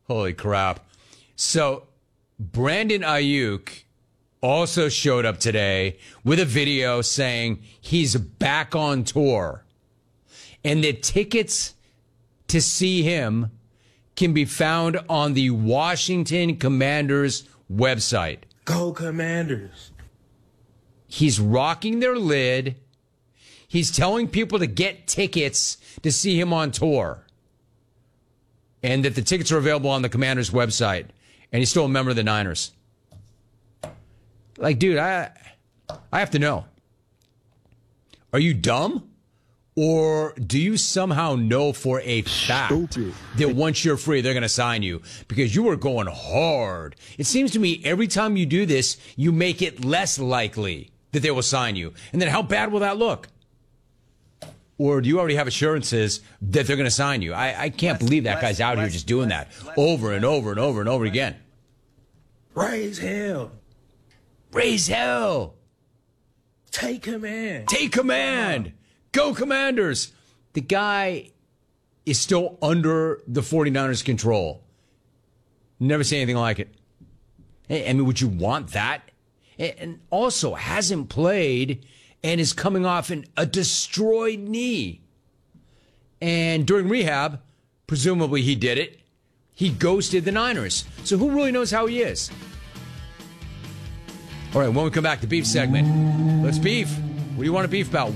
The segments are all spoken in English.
Holy crap. So Brandon Ayuk also showed up today with a video saying he's back on tour. And the tickets to see him can be found on the Washington Commanders website. Go Commanders. He's rocking their lid. He's telling people to get tickets to see him on tour. And that the tickets are available on the Commanders website. And he's still a member of the Niners. Like, dude, I have to know. Are you dumb? Or do you somehow know for a fact that once you're free, they're going to sign you? Because you are going hard. It seems to me every time you do this, you make it less likely that they will sign you. And then how bad will that look? Or do you already have assurances that they're going to sign you? I can't believe that guy's out here just doing that over and over and over and over again. Raise hell. Raise hell. Take command. Take command. Go Commanders. The guy is still under the 49ers' control. Never seen anything like it. I mean, would you want that? And also hasn't played and is coming off a destroyed knee. And during rehab, presumably he did it, he ghosted the Niners. So who really knows how he is? All right, when we come back, the beef segment. Let's beef. What do you want to beef about?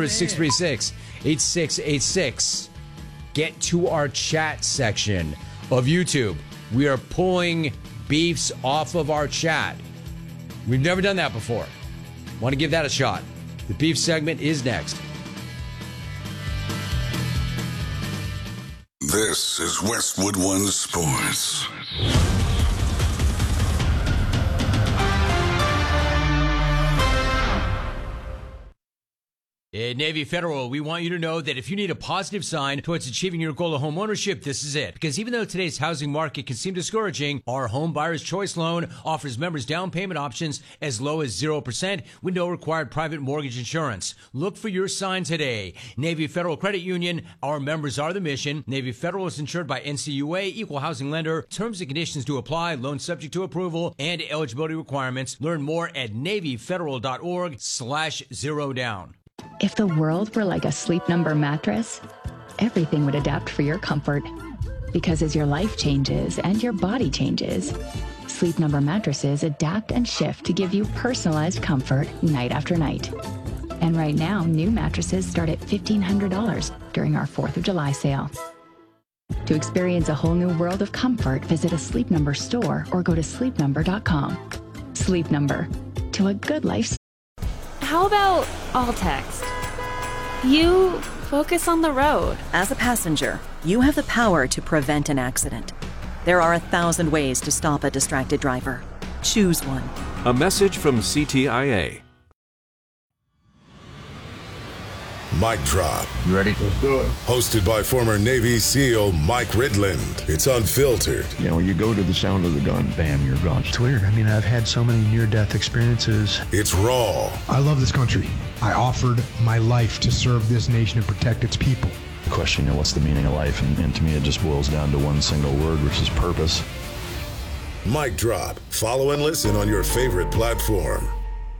1-800-636-8686. Get to our chat section of YouTube. We are pulling beefs off of our chat. We've never done that before. Want to give that a shot. The beef segment is next. This is Westwood One Sports. At Navy Federal, we want you to know that if you need a positive sign towards achieving your goal of home ownership, this is it. Because even though today's housing market can seem discouraging, our Home Buyer's Choice Loan offers members down payment options as low as 0% with no required private mortgage insurance. Look for your sign today. Navy Federal Credit Union, our members are the mission. Navy Federal is insured by NCUA, equal housing lender. Terms and conditions to apply, loan subject to approval, and eligibility requirements. Learn more at NavyFederal.org/0down. If the world were like a Sleep Number mattress, everything would adapt for your comfort. Because as your life changes and your body changes, Sleep Number mattresses adapt and shift to give you personalized comfort night after night. And right now, new mattresses start at $1,500 during our 4th of July sale. To experience a whole new world of comfort, visit a Sleep Number store or go to sleepnumber.com. Sleep Number, to a good life. How about all text? You focus on the road. As a passenger, you have the power to prevent an accident. There are 1,000 ways to stop a distracted driver. Choose one. A message from CTIA. Mic Drop. You ready? Let's do it. Hosted by former Navy SEAL Mike Ridland. It's unfiltered. You know, you go to the sound of the gun, bam, you're gone. It's weird. I mean, I've had so many near-death experiences. It's raw. I love this country. I offered my life to serve this nation and protect its people. The question, you know, what's the meaning of life? And to me, it just boils down to one single word, which is purpose. Mic Drop. Follow and listen on your favorite platform.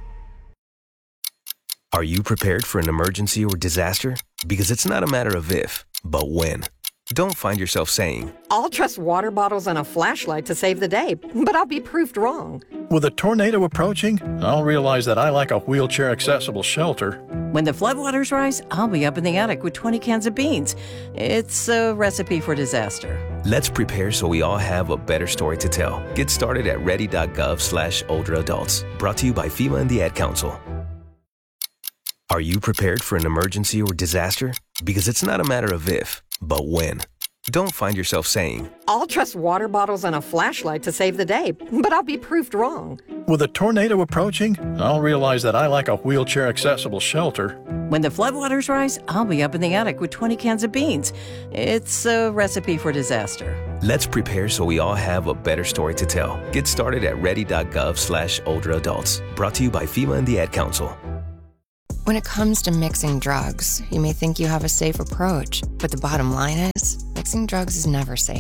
Are you prepared for an emergency or disaster? Because it's not a matter of if, but when. Don't find yourself saying, I'll trust water bottles and a flashlight to save the day, but I'll be proved wrong. With a tornado approaching, I'll realize that I lack a wheelchair-accessible shelter. When the floodwaters rise, I'll be up in the attic with 20 cans of beans. It's a recipe for disaster. Let's prepare so we all have a better story to tell. Get started at ready.gov/older adults. Brought to you by FEMA and the Ad Council. Are you prepared for an emergency or disaster? Because it's not a matter of if, but when. Don't find yourself saying, I'll trust water bottles and a flashlight to save the day, but I'll be proved wrong. With a tornado approaching, I'll realize that I lack a wheelchair-accessible shelter. When the floodwaters rise, I'll be up in the attic with 20 cans of beans. It's a recipe for disaster. Let's prepare so we all have a better story to tell. Get started at ready.gov/older adults. Brought to you by FEMA and the Ad Council. When it comes to mixing drugs, you may think you have a safe approach, but the bottom line is, mixing drugs is never safe.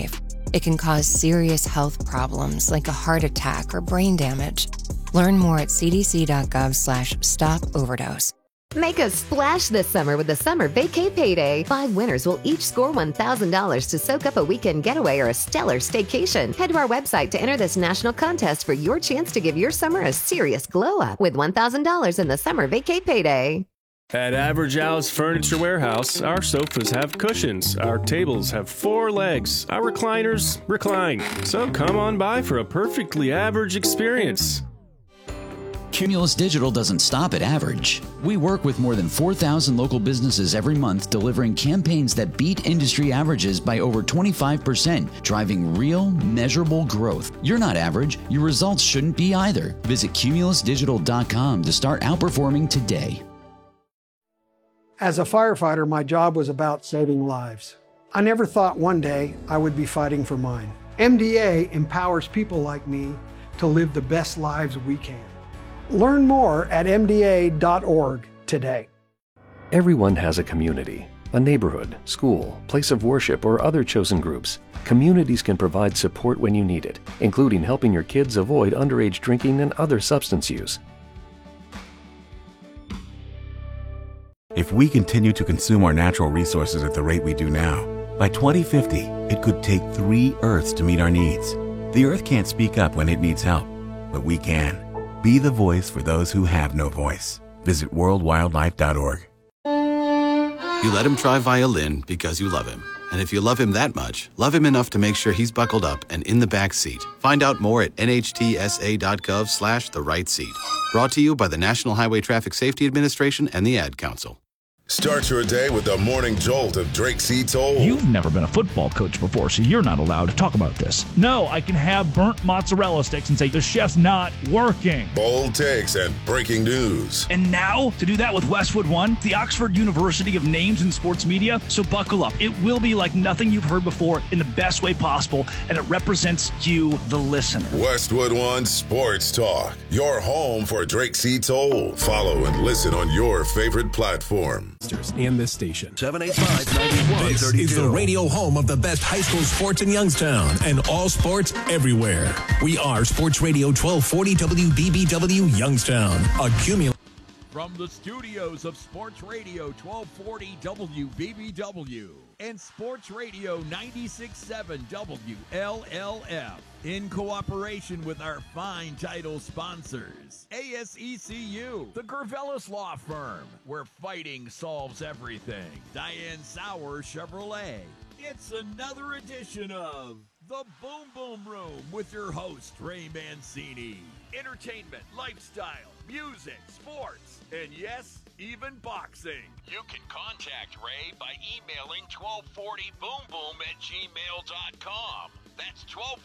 It can cause serious health problems like a heart attack or brain damage. Learn more at cdc.gov/stop-overdose. Make a splash this summer with the Summer Vacay Payday. 5 winners will each score $1,000 to soak up a weekend getaway or a stellar staycation. Head to our website to enter this national contest for your chance to give your summer a serious glow up with $1,000 in the Summer Vacay Payday. At Average Al's Furniture Warehouse, our sofas have cushions, our tables have 4 legs, our recliners recline. So come on by for a perfectly average experience. Cumulus Digital doesn't stop at average. We work with more than 4,000 local businesses every month, delivering campaigns that beat industry averages by over 25%, driving real, measurable growth. You're not average. Your results shouldn't be either. Visit cumulusdigital.com to start outperforming today. As a firefighter, my job was about saving lives. I never thought one day I would be fighting for mine. MDA empowers people like me to live the best lives we can. Learn more at MDA.org today. Everyone has a community, a neighborhood, school, place of worship, or other chosen groups. Communities can provide support when you need it, including helping your kids avoid underage drinking and other substance use. If we continue to consume our natural resources at the rate we do now, by 2050, it could take 3 Earths to meet our needs. The Earth can't speak up when it needs help, but we can. Be the voice for those who have no voice. Visit worldwildlife.org. You let him try violin because you love him. And if you love him that much, love him enough to make sure he's buckled up and in the back seat. Find out more at nhtsa.gov/the right seat. Brought to you by the National Highway Traffic Safety Administration and the Ad Council. Start your day with the morning jolt of Drake C. Toll. You've never been a football coach before, so you're not allowed to talk about this. No, I can have burnt mozzarella sticks and say the chef's not working. Bold takes and breaking news. And now, to do that with Westwood One, the Oxford University of Names in Sports Media. So buckle up. It will be like nothing you've heard before in the best way possible, and it represents you, the listener. Westwood One Sports Talk, your home for Drake C. Toll. Follow and listen on your favorite platform. And this station. 785-9132. This is the radio home of the best high school sports in Youngstown and all sports everywhere. We are Sports Radio 1240 WBBW Youngstown. From the studios of Sports Radio 1240 WBBW and Sports Radio 96.7 WLLF, in cooperation with our fine title sponsors, ASECU, the Gervelis Law Firm, where fighting solves everything, Diane Sauer Chevrolet. It's another edition of The Boom Boom Room with your host, Ray Mancini. Entertainment, lifestyle, music, sports, and yes, even boxing. You can contact Ray by emailing 1240boomboom@gmail.com. That's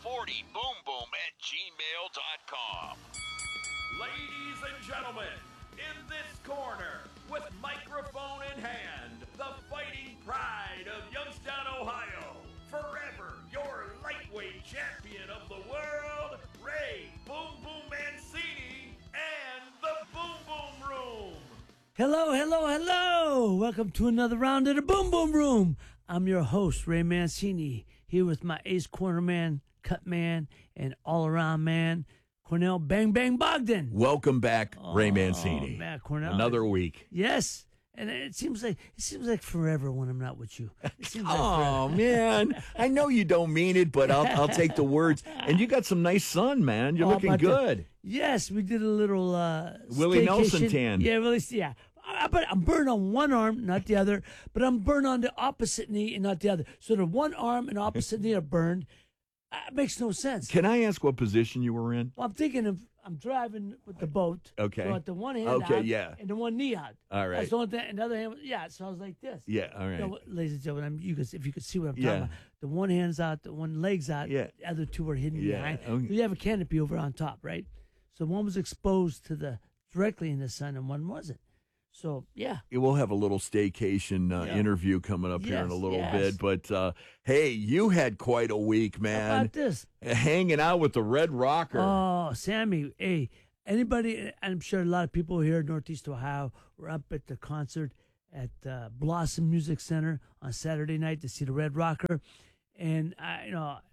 1240boomboom@gmail.com. Ladies and gentlemen, in this corner, with microphone in hand, the fighting pride of Youngstown, Ohio, forever your lightweight champion of the world, Ray Boom Boom Mancini, and the Boom Boom Room. Hello, hello, hello. Welcome to another round of the Boom Boom Room. I'm your host, Ray Mancini, here with my ace corner man, cut man, and all-around man, Cornell Bang Bang Bogdan. Welcome back, Ray Mancini. Back, Cornell. Another week. Yes. And it seems like forever when I'm not with you. It seems like oh man, I know you don't mean it, but I'll take the words. And you got some nice sun, man. You're looking good. Yes, we did a little Willie staycation. Nelson tan. Yeah, Willie. Yeah, but I'm burned on one arm, not the other. But I'm burned on the opposite knee and not the other. So the one arm and opposite knee are burned. It makes no sense. Can I ask what position you were in? Well, I'm thinking of. I'm driving with the boat. Okay. So at the one hand out, yeah. And the one knee out. All right. That's the only thing. And the other hand, yeah. So I was like this. Yeah, all right. Ladies and gentlemen, if you could see what I'm talking about. The one hand's out, the one leg's out. Yeah. The other two are hidden behind. Okay. You have a canopy over on top, right? So one was exposed to directly in the sun and one wasn't. So, yeah. We'll have a little staycation interview coming up here in a little bit. But, hey, you had quite a week, man. How about this? Hanging out with the Red Rocker. Oh, Sammy, hey. Anybody, I'm sure a lot of people here in Northeast Ohio were up at the concert at Blossom Music Center on Saturday night to see the Red Rocker. And,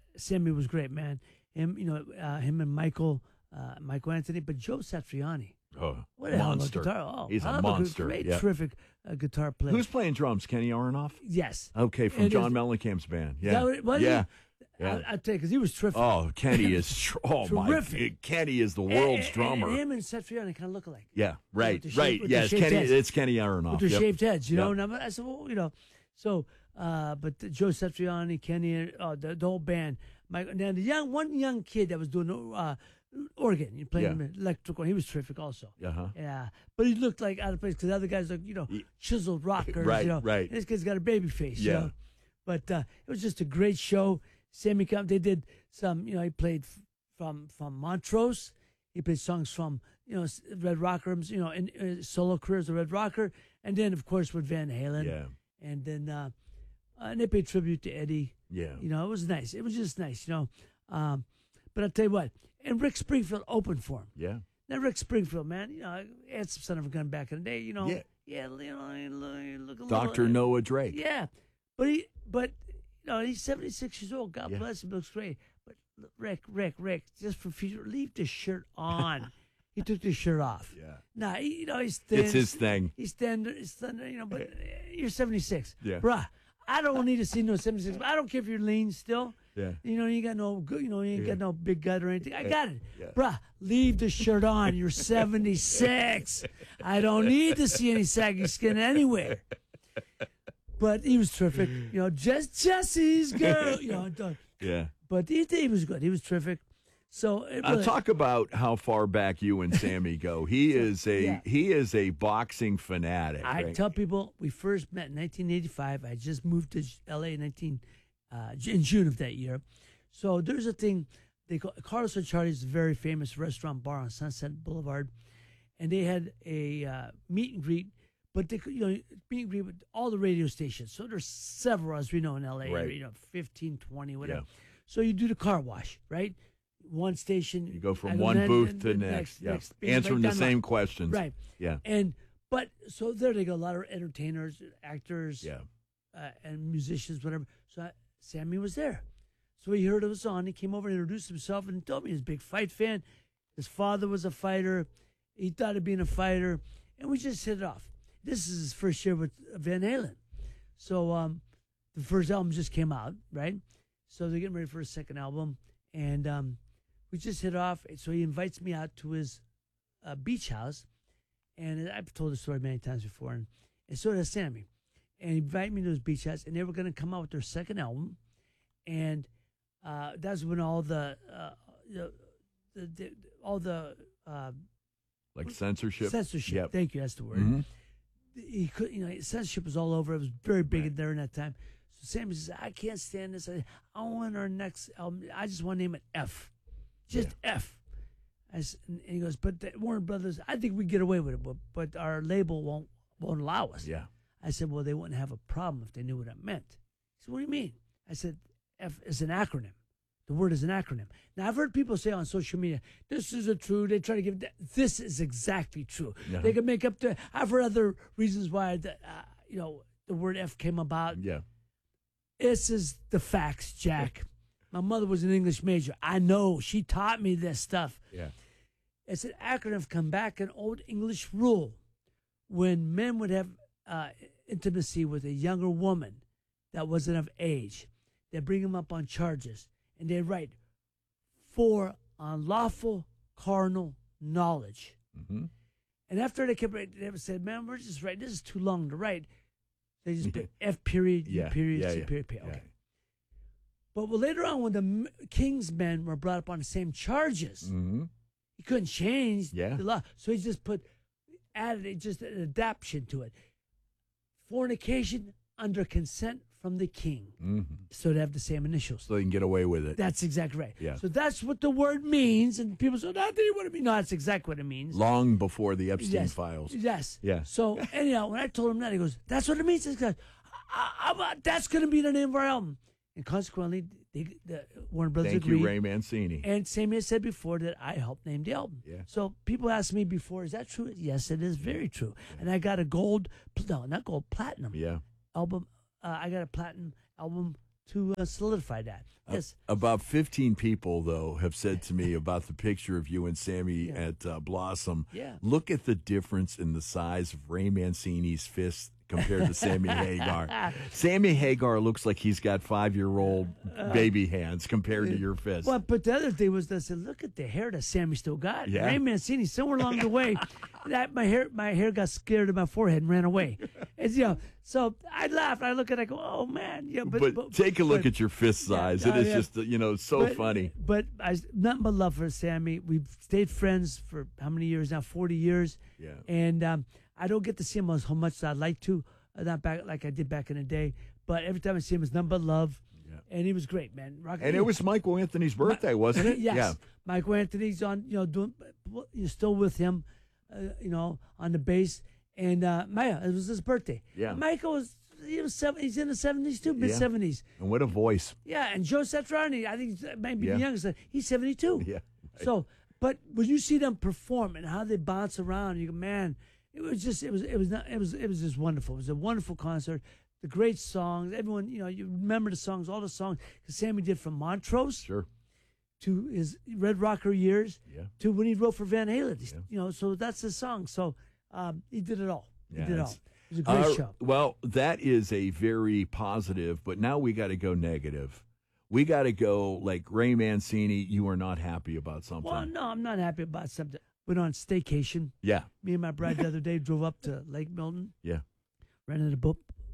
Sammy was great, man. Him, him and Michael Anthony, but Joe Satriani. Oh, what a monster! Hell of a guitar. Oh, He's a monster. Great, terrific guitar player. Who's playing drums? Kenny Aronoff? Yes. Okay, from John Mellencamp's band. Yeah. Yeah. I tell you, because he was terrific. Oh, Kenny is terrific. Kenny is the world's drummer. And him and Satriani kind of look alike. Yeah, right. Yes, Kenny. It's Kenny Aronoff. With their shaved heads, And I said, well, so, but Joe Satriani, Kenny, the whole band. Now one young kid that was doing organ, he played electrical. He was terrific also. Yeah, but he looked like out of place because the other guys look, chiseled rockers. Right. And this kid's got a baby face. Yeah. But it was just a great show. Sammy Camp, they did some, he played from Montrose. He played songs from, Red Rocker, in solo career as a Red Rocker. And then, of course, with Van Halen. Yeah. And then, and they paid tribute to Eddie. Yeah. It was nice. It was just nice, But I'll tell you what, and Rick Springfield opened for him. Yeah. Now, Rick Springfield, man, he had some son of a gun back in the day, Yeah. Look a Dr. little, Noah Drake. Yeah. But he's 76 years old. God bless him. Looks great. But Rick, just for future, leave the shirt on. He took the shirt off. Yeah. Nah, he's thin. It's his thing. He's thin, but you're 76. Yeah. Bruh, I don't need to see no 76. But I don't care if you're lean still. Yeah. You got no good, you ain't got no big gut or anything. I got it. Yeah. Bruh, leave the shirt on. You're 76. I don't need to see any saggy skin anywhere. But he was terrific. Just Jesse's girl. Yeah. But he was good. He was terrific. So talk about how far back you and Sammy go. He is a boxing fanatic. I tell people we first met in 1985. I just moved to L.A. in June of that year. So there's a thing they call Carlos and Charlie's, a very famous restaurant bar on Sunset Boulevard, and they had a meet and greet. But they could, meet and greet with all the radio stations. So there's several, as we know, in L.A., right. 15, 20, whatever. Yeah. So you do the car wash, right? One station. You go from one booth to the next. Yeah. Answering the same questions. Right. Yeah. But so there they go, a lot of entertainers, actors, yeah, and musicians, whatever. So Sammy was there. So he heard it was on. He came over and introduced himself and told me he was a big fight fan. His father was a fighter. He thought of being a fighter. And we just hit it off. This is his first year with Van Halen. So the first album just came out, right? So they're getting ready for his second album. And we just hit off. So he invites me out to his beach house. And I've told the story many times before. And so does Sammy. And he invited me to his beach house. And they were going to come out with their second album. And that's when all the like censorship. Yep. Thank you. That's the word. Mm-hmm. He could, censorship was all over. It was very big there in that time. So Sammy says, "I can't stand this. I want our next album. I just want to name it F, just F." And he goes, "But the Warner Brothers, I think we get away with it, but our label won't allow us." Yeah. I said, "Well, they wouldn't have a problem if they knew what it meant." He said, "What do you mean?" I said, "F is an acronym. The word is an acronym." Now, I've heard people say on social media, "This isn't true." They try to give this is exactly true. Yeah. They can make up I've heard other reasons why the word F came about. Yeah. This is the facts, Jack. My mother was an English major. I know. She taught me this stuff. Yeah. It's an acronym come back an old English rule. When men would have intimacy with a younger woman that wasn't of age, they bring them up on charges. And they write, "For unlawful carnal knowledge." Mm-hmm. And after they said, "Man, we're just writing. This is too long to write." They just put F period, U period, C period, P. Okay. But later on, when the King's men were brought up on the same charges, he couldn't change the law. So he just added just an adaptation to it. Fornication under consent from the king. Mm-hmm. So they have the same initials. So they can get away with it. That's exactly right. Yeah. So that's what the word means. And people say, "That's what it means." No, that's exactly what it means. Long before the Epstein files. Yes. Yeah. So anyhow, when I told him that, he goes, "That's what it means." That's going to be the name of our album. And consequently, the Warner Brothers agreed. Thank you, Ray Mancini. And Sammy has said before that I helped name the album. Yeah. So people ask me before, "Is that true?" Yes, it is very true. Yeah. And I got a platinum. Yeah. Album. I got a platinum album solidify that. Yes. About 15 people, though, have said to me about the picture of you and Sammy at Blossom. Yeah. Look at the difference in the size of Ray Mancini's fist compared to Sammy Hagar. Sammy Hagar looks like he's got 5-year-old baby hands compared to your fist. Well, but the other thing was, I said, look at the hair that Sammy still got. Yeah. Ray Mancini, somewhere along the way, that my hair got scared of my forehead and ran away. And, so I laughed. I look at it, I go, oh, man. Yeah, but take a look at your fist size. It is just, so funny. But nothing but love for Sammy. We've stayed friends for how many years now? 40 years. Yeah. And I don't get to see him as much as I'd like to, not back like I did back in the day. But every time I see him, it's nothing but love. Yeah. And he was great, man. And it was Michael Anthony's birthday, wasn't it? Yes. Yeah. Michael Anthony's on, doing, still with him, on the bass. And Maya, it was his birthday. Yeah. Michael was, he's in the 70s too, mid-70s. And what a voice. Yeah, and Joe Satriani, I think maybe the youngest, he's 72. Yeah. Right. So, but when you see them perform and how they bounce around, you go, man, it was just wonderful. It was a wonderful concert. The great songs, everyone, you remember the songs, all the songs, because Sammy did from Montrose to his Red Rocker years to when he wrote for Van Halen. So that's his song. So he did it all. He did it all. It was a great show. Well, that is a very positive, but now we got to go negative. We got to go like Ray Mancini, you are not happy about something. Well, no, I'm not happy about something. Went on staycation. Yeah. Me and my bride the other day drove up to Lake Milton. Yeah. Rented a boat,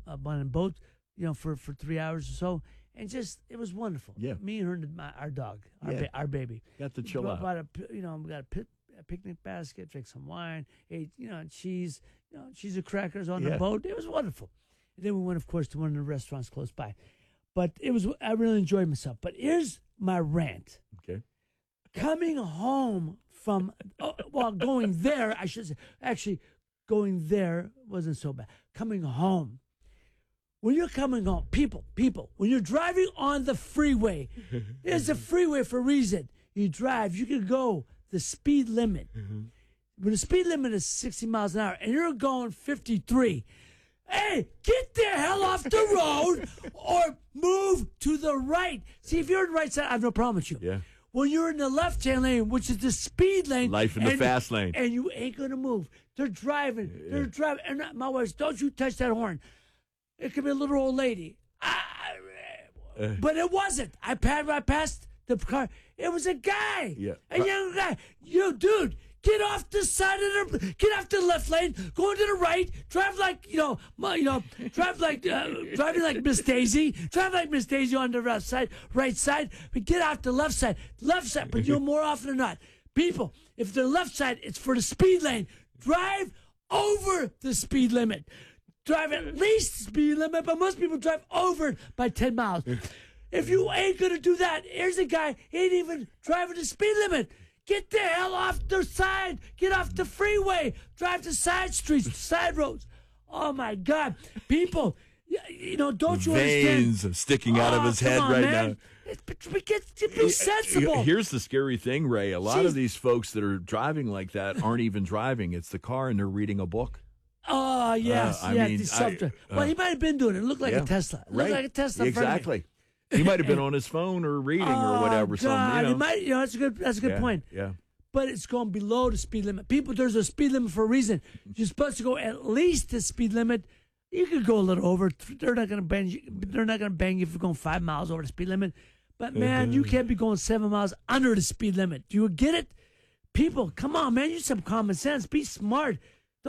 for 3 hours or so. And just, it was wonderful. Yeah. Me and her and our dog, our baby. Got to chill out. We got a picnic basket, drank some wine, ate, cheese, cheese and crackers on the boat. It was wonderful. And then we went, of course, to one of the restaurants close by. But I really enjoyed myself. But here's my rant. Okay. Coming home from, going there, I should say, actually, going there wasn't so bad. Coming home. When you're coming home, people, when you're driving on the freeway, there's a freeway for a reason. You drive, you can go the speed limit. When the speed limit is 60 miles an hour and you're going 53, hey, get the hell off the road or move to the right. See, if you're on the right side, I have no problem with you. Yeah. When you're in the left-hand lane, which is the speed lane. Life in the fast lane. And you ain't going to move. They're driving. And my wife, don't you touch that horn. It could be a little old lady. But it wasn't. I passed the car. It was a guy. Yeah. A young guy. Dude, get off the side of get off the left lane, go into the right, drive like, driving like Miss Daisy. Drive like Miss Daisy on the right side, but get off the left side. But more often than not. People, if the left side, it's for the speed lane. Drive over the speed limit. Drive at least the speed limit, but most people drive over it by 10 miles. If you ain't going to do that, here's a guy, he ain't even driving the speed limit. Get the hell off the side. Get off the freeway. Drive to side streets, side roads. Oh, my God. People, don't you understand? Veins sticking out of his head man. now. Be sensible. Here's the scary thing, Ray. A lot of these folks that are driving like that aren't even driving. It's the car, and they're reading a book. Oh, yes. He might have been doing it. It looked like a Tesla. It looked like a Tesla. Exactly. He might have been on his phone or reading or whatever. God. He might, that's a good point. Yeah. But it's going below the speed limit. People, there's a speed limit for a reason. You're supposed to go at least the speed limit. You could go a little over. They're not going to bang you. They're not going to bang you if you're going 5 miles over the speed limit. But man, you can't be going 7 miles under the speed limit. Do you get it? People, come on, man. Use some common sense. Be smart.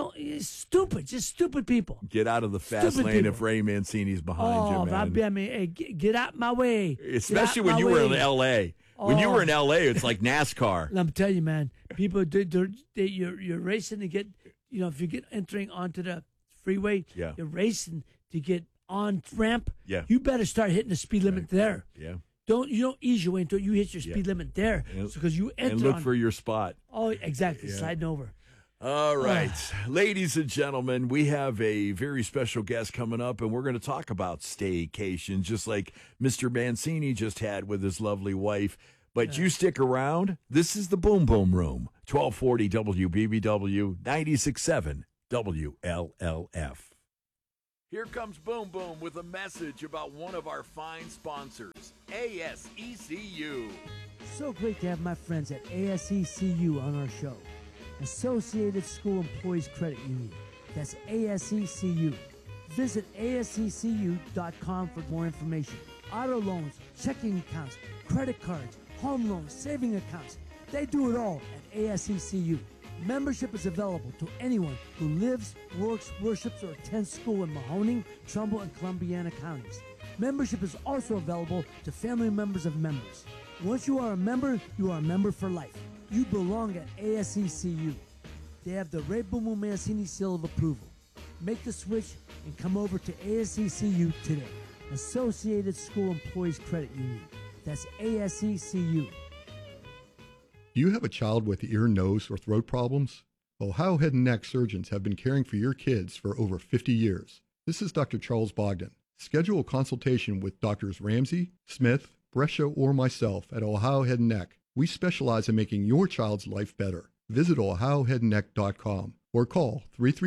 Just stupid people. Get out of the fast lane if Ray Mancini's behind you, man. I mean, hey, get out my way. Especially when you were in L.A. When you were in L.A., it's like NASCAR. I'm telling you, man. People, you're racing to get, if you get entering onto the freeway, you're racing to get on ramp. Yeah. You better start hitting the speed limit there. Yeah. You don't ease your way until you hit your speed limit there. Because you enter and look for your spot. Oh, exactly. Sliding over. All right. Ladies and gentlemen, we have a very special guest coming up, and we're going to talk about staycation, just like Mr. Mancini just had with his lovely wife. But you stick around. This is the Boom Boom Room, 1240 WBBW, 96.7 WLLF. Here comes Boom Boom with a message about one of our fine sponsors, ASECU. So great to have my friends at ASECU on our show. Associated School Employees Credit Union. That's ASECU. Visit ASECU.com for more information. Auto loans, checking accounts, credit cards, home loans, saving accounts. They do it all at ASECU. Membership is available to anyone who lives, works, worships, or attends school in Mahoning, Trumbull, and Columbiana counties. Membership is also available to family members of members. Once you are a member for life. You belong at ASECU. They have the Ray Boom Boom Mancini seal of approval. Make the switch and come over to ASECU today. Associated School Employees Credit Union. That's ASECU. Do you have a child with ear, nose, or throat problems? Ohio Head and Neck surgeons have been caring for your kids for over 50 years. This is Dr. Charles Bogdan. Schedule a consultation with Drs. Ramsey, Smith, Brescia, or myself at Ohio Head and Neck. We specialize in making your child's life better. Visit ohioheadandneck.com or call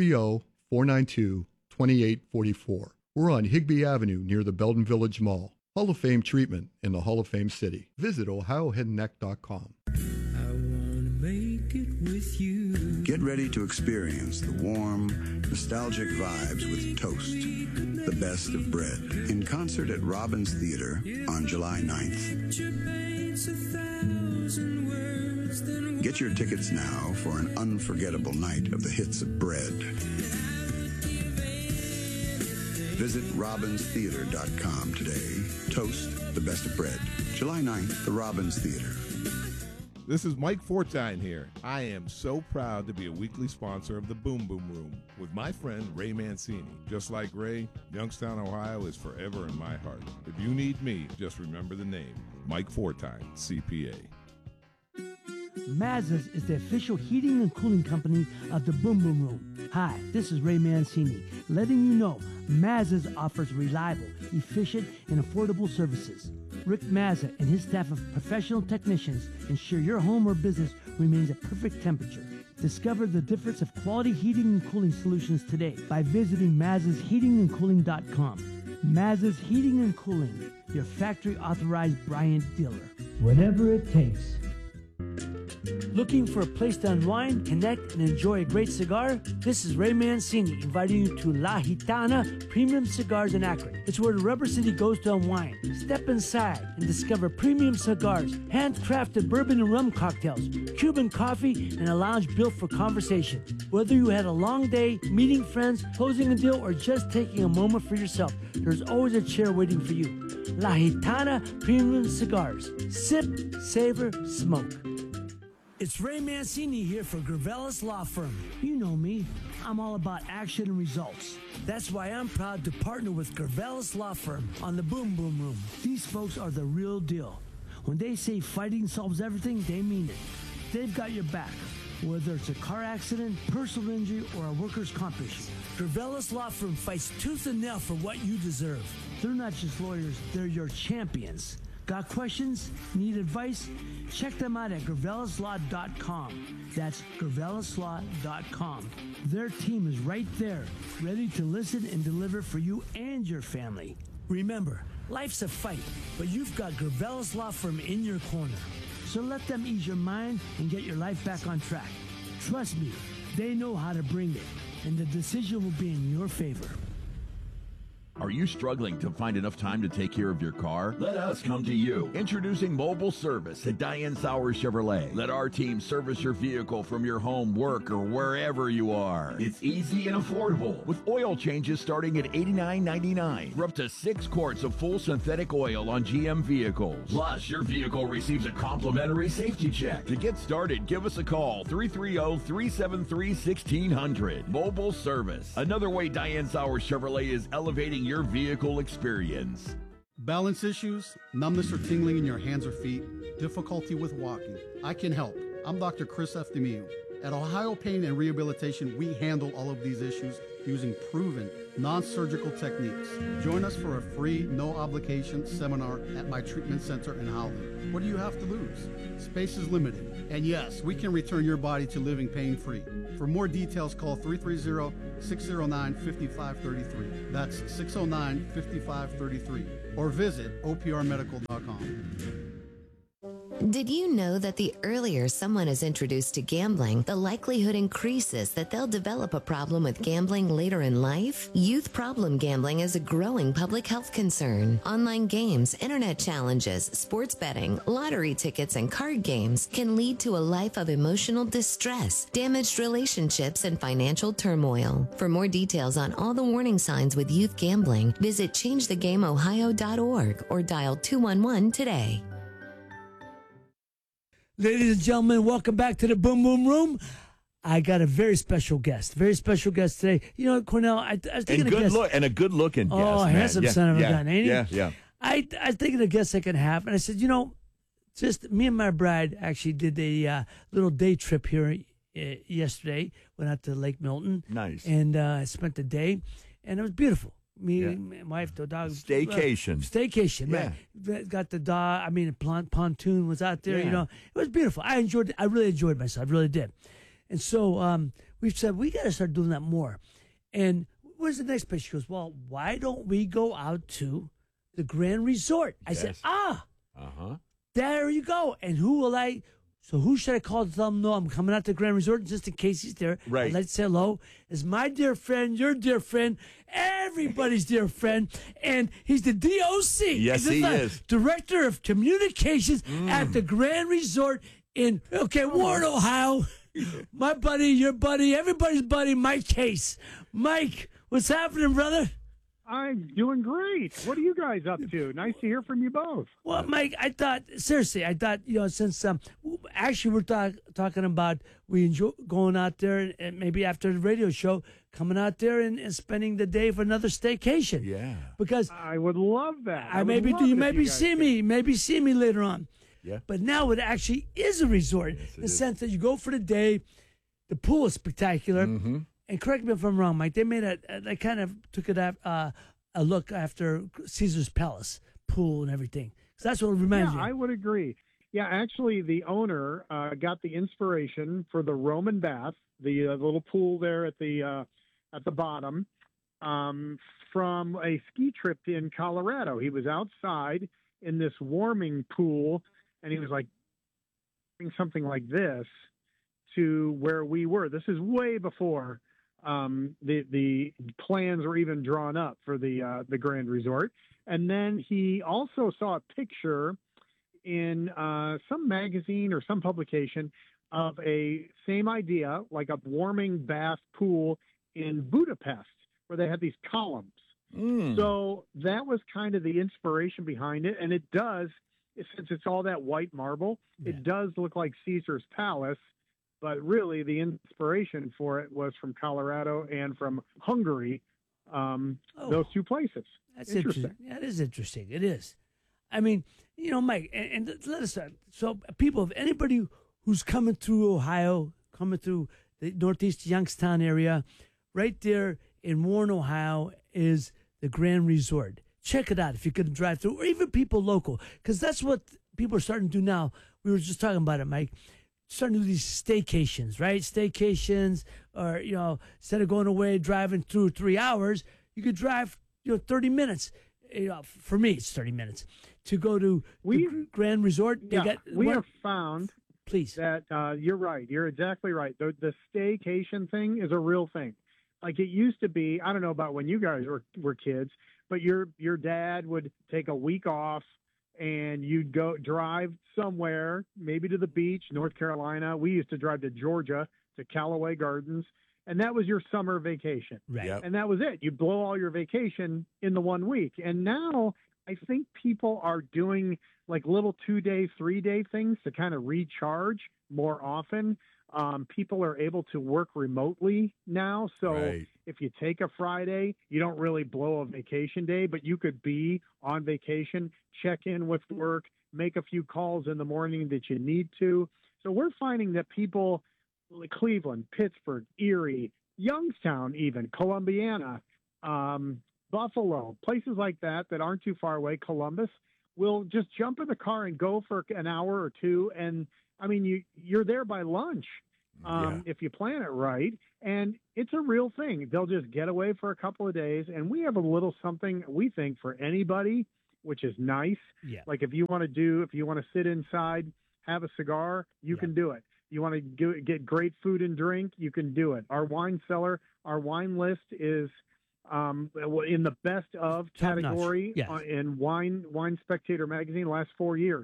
330-492-2844. We're on Higbee Avenue near the Belden Village Mall. Hall of Fame treatment in the Hall of Fame city. Visit ohioheadandneck.com. Make it with you. Get ready to experience the warm, nostalgic vibes with Toast, the best of bread, in concert at Robbins Theater on July 9th. Get your tickets now for an unforgettable night of the hits of bread. Visit robbinstheater.com today. Toast, the best of bread. July 9th, the Robbins Theater. This is Mike Fortine here. I am so proud to be a weekly sponsor of the Boom Boom Room with my friend Ray Mancini. Just like Ray, Youngstown, Ohio is forever in my heart. If you need me, just remember the name, Mike Fortine, CPA. Mazda's is the official heating and cooling company of the Boom Boom Room. Hi, this is Ray Mancini, letting you know Mazda's offers reliable, efficient, and affordable services. Rick Mazza and his staff of professional technicians ensure your home or business remains at perfect temperature. Discover the difference of quality heating and cooling solutions today by visiting MazzasHeatingandCooling.com. Mazza's Heating and Cooling, your factory authorized Bryant dealer. Whatever it takes. Looking for a place to unwind, connect, and enjoy a great cigar? This is Ray Mancini inviting you to La Gitana Premium Cigars in Akron. It's where the Rubber City goes to unwind. Step inside and discover premium cigars, handcrafted bourbon and rum cocktails, Cuban coffee, and a lounge built for conversation. Whether you had a long day, meeting friends, closing a deal, or just taking a moment for yourself, there's always a chair waiting for you. La Gitana Premium Cigars. Sip, savor, smoke. It's Ray Mancini here for Gravelis Law Firm. You know me. I'm all about action and results. That's why I'm proud to partner with Gravelis Law Firm on the Boom Boom Room. These folks are the real deal. When they say fighting solves everything, they mean it. They've got your back, whether it's a car accident, personal injury, or a workers' comp issue. Gravelis Law Firm fights tooth and nail for what you deserve. They're not just lawyers, they're your champions. Got questions? Need advice? Check them out at Gravelislaw.com. That's Gravelislaw.com. Their team is right there, ready to listen and deliver for you and your family. Remember, life's a fight, but you've got Gravelis Law Firm in your corner. So let them ease your mind and get your life back on track. Trust me, they know how to bring it, and the decision will be in your favor. Are you struggling to find enough time to take care of your car? Let us come to you. Introducing mobile service at Diane Sauer Chevrolet. Let our team service your vehicle from your home, work, or wherever you are. It's easy and affordable, with oil changes starting at $89.99 for up to 6 quarts of full synthetic oil on GM vehicles. Plus, your vehicle receives a complimentary safety check. To get started, give us a call, 330-373-1600. Mobile service. Another way Diane Sauer Chevrolet is elevating your vehicle experience. Balance issues, numbness or tingling in your hands or feet, difficulty with walking. I can help. I'm Dr. Chris Eftimiou. At Ohio Pain and Rehabilitation, we handle all of these issues using proven, non-surgical techniques. Join us for a free, no-obligation seminar at my treatment center in Howland. What do you have to lose? Space is limited. And yes, we can return your body to living pain-free. For more details, call 330-609-5533. That's 609-5533. Or visit oprmedical.com. Did you know that the earlier someone is introduced to gambling, the likelihood increases that they'll develop a problem with gambling later in life? Youth problem gambling is a growing public health concern. Online games, internet challenges, sports betting, lottery tickets, and card games can lead to a life of emotional distress, damaged relationships, and financial turmoil. For more details on all the warning signs with youth gambling, visit changethegameohio.org or dial 211 today. Ladies and gentlemen, welcome back to the Boom Boom Room. I got a very special guest today. You know, Cornell, I was thinking a good-looking guest. Oh, handsome son of a gun, ain't he? Yeah. I was thinking of a guest I can have, and I said, you know, just me and my bride actually did a little day trip here yesterday. Went out to Lake Milton. Nice. And I spent the day, and it was beautiful. Me, my wife, the dog. Staycation. Right. Got the dog. I mean, pontoon was out there. Yeah. You know, it was beautiful. I really enjoyed myself. I really did. And so we've said we got to start doing that more. And where's the next place? She goes, well, why don't we go out to the Grand Resort? I said, there you go. And who should I call to tell him, no, I'm coming out to the Grand Resort just in case he's there. Right. I'd like to say hello. Is my dear friend, your dear friend, everybody's dear friend, and he's the DOC. Yes, he is. Director of Communications at the Grand Resort in, Warren, Ohio. My buddy, your buddy, everybody's buddy, Mike Case. Mike, what's happening, brother? I'm doing great. What are you guys up to? Nice to hear from you both. Well, Mike, I thought, since actually we're talking about we enjoy going out there and maybe after the radio show, coming out there and spending the day for another staycation. Yeah. Because I would love that. You maybe see me later on. Yeah. But now it actually is a resort in the sense that you go for the day. The pool is spectacular. Mm-hmm. And correct me if I'm wrong, Mike. They made they kind of took it a look after Caesar's Palace pool and everything. So that's what it reminds me. Yeah, I would agree. Yeah, actually, the owner got the inspiration for the Roman bath, the little pool there at the bottom, from a ski trip in Colorado. He was outside in this warming pool, and he was like, doing something like this to where we were. This is way before the plans were even drawn up for the Grand Resort. And then he also saw a picture in some magazine or some publication of a same idea, like a warming bath pool in Budapest, where they had these columns. So that was kind of the inspiration behind it. And it does, since it's all that white marble, it does look like Caesar's Palace. But really, the inspiration for it was from Colorado and from Hungary, those two places. That's interesting. That is interesting. It is. I mean, you know, Mike, and let us start. So people, if anybody who's coming through Ohio, coming through the Northeast Youngstown area, right there in Warren, Ohio, is the Grand Resort. Check it out if you could drive through, or even people local, because that's what people are starting to do now. We were just talking about it, Mike. Starting to do these staycations, right? Staycations, or, you know, instead of going away driving through 3 hours, you could drive, 30 minutes. You know, for me, it's 30 minutes to go to the Grand Resort. We have found that you're right. You're exactly right. The staycation thing is a real thing. Like it used to be. I don't know about when you guys were kids, but your dad would take a week off, and you'd go drive somewhere, maybe to the beach, North Carolina. We used to drive to Georgia, to Callaway Gardens, and that was your summer vacation. Right. Yep. And that was it. You blow all your vacation in the 1 week. And now I think people are doing like little 2-day, 3-day things to kind of recharge more often. People are able to work remotely now. So if you take a Friday, you don't really blow a vacation day, but you could be on vacation, check in with work, make a few calls in the morning that you need to. So we're finding that people Cleveland, Pittsburgh, Erie, Youngstown, even Columbiana, Buffalo, places like that aren't too far away, Columbus, will just jump in the car and go for an hour or two. And I mean, you're there by lunch if you plan it right. And it's a real thing. They'll just get away for a couple of days. And we have a little something we think for anybody, which is nice. Yeah. Like if you want to sit inside, have a cigar, you can do it. You want to get great food and drink, you can do it. Our wine cellar, our wine list is in the best of category in Wine Spectator magazine last 4 years.